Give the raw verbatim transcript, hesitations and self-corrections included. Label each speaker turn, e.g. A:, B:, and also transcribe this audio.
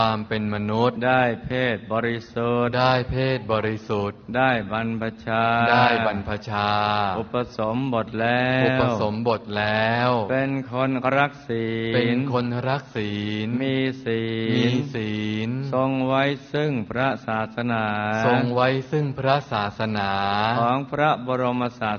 A: ความเป็นมนุษย์
B: ได้เพศบริสุทธิ์
A: ได้เพศบริสุทธิ์
B: ได้บรรพชา
A: ได้บรรพชา
B: อุปสมบทแล้ว
A: อุปสมบทแล้ว
B: เป็นคนรักศีล
A: เป็นคนรักศีล
B: มีศีล
A: มีศีล
B: ทรงไว้ซึ่งพระศาสนา
A: ทรงไว้ซึ่งพระศาสนา
B: ของพระบรมศา